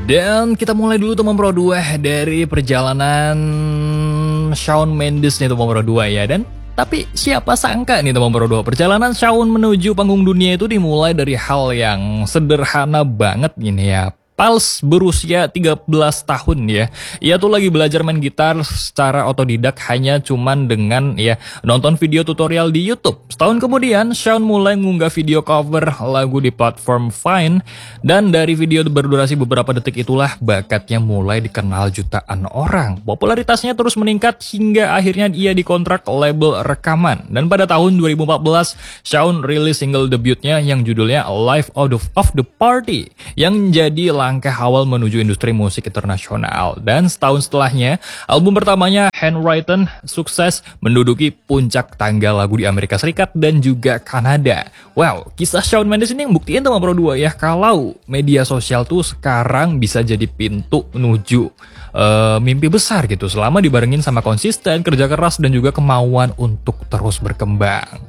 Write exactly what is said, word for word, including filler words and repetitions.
Dan kita mulai dulu teman Pro dua dari perjalanan Shawn Mendes nih teman Pro dua ya. Dan tapi siapa sangka nih teman Pro dua, perjalanan Shawn menuju panggung dunia itu dimulai dari hal yang sederhana banget gini ya. Pals berusia tiga belas tahun ya. Ia tuh lagi belajar main gitar secara otodidak hanya cuman dengan ya nonton video tutorial di YouTube. Setahun kemudian Shawn mulai mengunggah video cover lagu di platform Vine, dan dari video berdurasi beberapa detik itulah bakatnya mulai dikenal jutaan orang. Popularitasnya terus meningkat hingga akhirnya ia dikontrak label rekaman. Dan pada tahun dua ribu empat belas Shawn rilis single debutnya yang judulnya Life Out of the Party yang jadi langkah awal menuju industri musik internasional. Dan setahun setelahnya, album pertamanya Handwritten sukses menduduki puncak tangga lagu di Amerika Serikat dan juga Kanada. Wow, kisah Shawn Mendes ini yang buktiin teman Pro dua ya, kalau media sosial tuh sekarang bisa jadi pintu menuju uh, mimpi besar gitu, selama dibarengin sama konsisten, kerja keras, dan juga kemauan untuk terus berkembang.